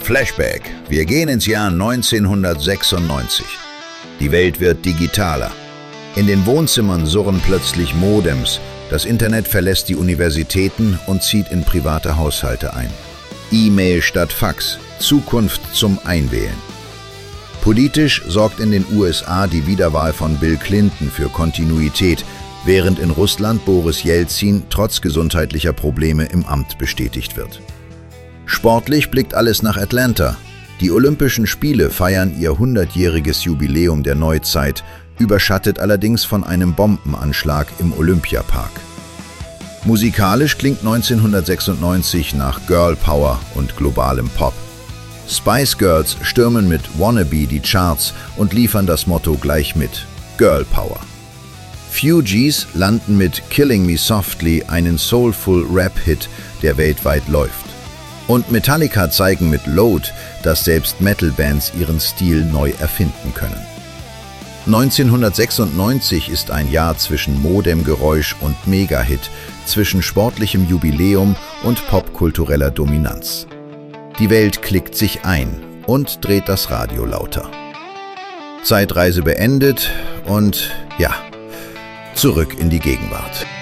Flashback. Wir gehen ins Jahr 1996. Die Welt wird digitaler. In den Wohnzimmern surren plötzlich Modems. Das Internet verlässt die Universitäten und zieht in private Haushalte ein. E-Mail statt Fax. Zukunft zum Einwählen. Politisch sorgt in den USA die Wiederwahl von Bill Clinton für Kontinuität, während in Russland Boris Jelzin trotz gesundheitlicher Probleme im Amt bestätigt wird. Sportlich blickt alles nach Atlanta. Die Olympischen Spiele feiern ihr 100-jähriges Jubiläum der Neuzeit, überschattet allerdings von einem Bombenanschlag im Olympiapark. Musikalisch klingt 1996 nach Girl Power und globalem Pop. Spice Girls stürmen mit Wannabe die Charts und liefern das Motto gleich mit: Girl Power. Fugees landen mit Killing Me Softly einen soulful Rap-Hit, der weltweit läuft. Und Metallica zeigen mit Load, dass selbst Metal-Bands ihren Stil neu erfinden können. 1996 ist ein Jahr zwischen Modemgeräusch und Mega-Hit, zwischen sportlichem Jubiläum und popkultureller Dominanz. Die Welt klickt sich ein und dreht das Radio lauter. Zeitreise beendet und ja, zurück in die Gegenwart.